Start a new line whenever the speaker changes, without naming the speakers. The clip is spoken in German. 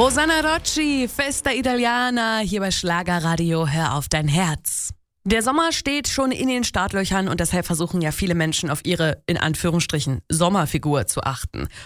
Rosanna Rocci, Festa Italiana, hier bei Schlagerradio, hör auf dein Herz. Der Sommer steht schon in den Startlöchern und deshalb versuchen ja viele Menschen auf ihre, in Anführungsstrichen, Sommerfigur zu achten.